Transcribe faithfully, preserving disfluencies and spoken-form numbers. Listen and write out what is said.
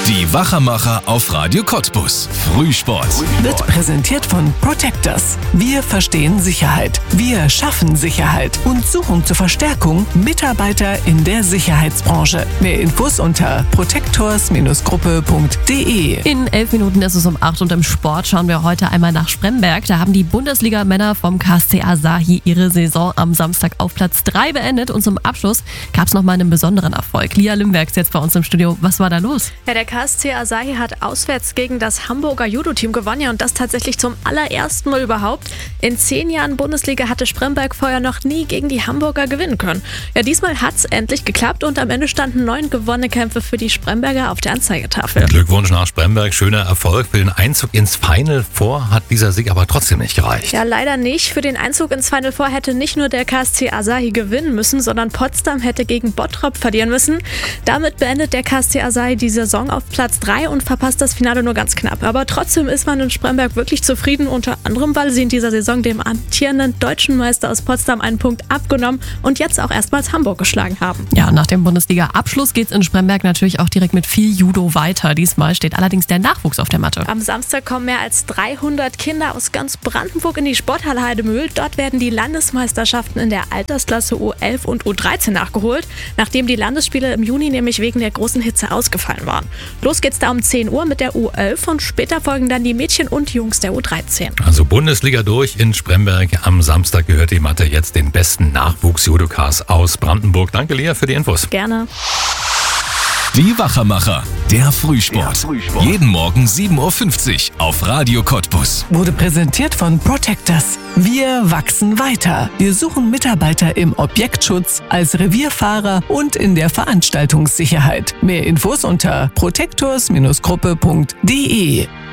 Die Wachermacher auf Radio Cottbus. Frühsport. Wird präsentiert von Protectors. Wir verstehen Sicherheit. Wir schaffen Sicherheit und suchen zur Verstärkung Mitarbeiter in der Sicherheitsbranche. Mehr Infos unter protectors Gruppe punkt de. In elf Minuten ist es um acht und im Sport schauen wir heute einmal nach Spremberg. Da haben die Bundesliga-Männer vom K S C Asahi ihre Saison am Samstag auf Platz drei beendet und zum Abschluss gab es nochmal einen besonderen Erfolg. Lia Limberg ist jetzt bei uns im Studio. Was war da los? Ja, der K S C Asahi hat auswärts gegen das Hamburger Judo-Team gewonnen, ja, und das tatsächlich zum allerersten Mal überhaupt. In zehn Jahren Bundesliga hatte Spremberg vorher noch nie gegen die Hamburger gewinnen können. Ja, diesmal hat es endlich geklappt und am Ende standen neun gewonnene Kämpfe für die Spremberger auf der Anzeigetafel. Glückwunsch nach Spremberg, schöner Erfolg. Für den Einzug ins Final Four hat dieser Sieg aber trotzdem nicht gereicht. Ja, leider nicht. Für den Einzug ins Final Four hätte nicht nur der K S C Asahi gewinnen müssen, sondern Potsdam hätte gegen Bottrop verlieren müssen. Damit beendet der K S C Asahi die Saison auf Platz drei und verpasst das Finale nur ganz knapp. Aber trotzdem ist man in Spremberg wirklich zufrieden, unter anderem, weil sie in dieser Saison dem amtierenden deutschen Meister aus Potsdam einen Punkt abgenommen und jetzt auch erstmals Hamburg geschlagen haben. Ja, nach dem Bundesliga-Abschluss geht es in Spremberg natürlich auch direkt mit viel Judo weiter. Diesmal steht allerdings der Nachwuchs auf der Matte. Am Samstag kommen mehr als dreihundert Kinder aus ganz Brandenburg in die Sporthalle Heidemühl. Dort werden die Landesmeisterschaften in der Altersklasse U elf und U dreizehn nachgeholt, nachdem die Landesspiele im Juni nämlich wegen der großen Hitze ausgefallen waren. Los geht's da um zehn Uhr mit der U elf und später folgen dann die Mädchen und Jungs der U dreizehn. Also Bundesliga durch in Spremberg. Am Samstag gehört die Matte jetzt den besten Nachwuchs-Judokas aus Brandenburg. Danke, Lea, für die Infos. Gerne. Die Wachermacher, der Frühsport. Der Frühsport. Jeden Morgen sieben Uhr fünfzig auf Radio Cottbus. Wurde präsentiert von Protectors. Wir wachsen weiter. Wir suchen Mitarbeiter im Objektschutz, als Revierfahrer und in der Veranstaltungssicherheit. Mehr Infos unter protectors Gruppe punkt de.